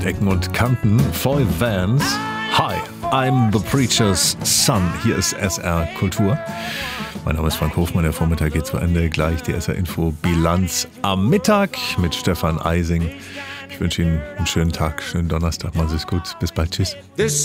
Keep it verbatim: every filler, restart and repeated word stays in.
Ecken und Kanten. Voll Vans. Hi, I'm the Preacher's Son. Hier ist S R Kultur. Mein Name ist Frank Hofmann. Der Vormittag geht zu Ende. Gleich die S R Info Bilanz am Mittag mit Stefan Eising. Ich wünsche Ihnen einen schönen Tag, schönen Donnerstag. Machen Sie es gut. Bis bald. Tschüss.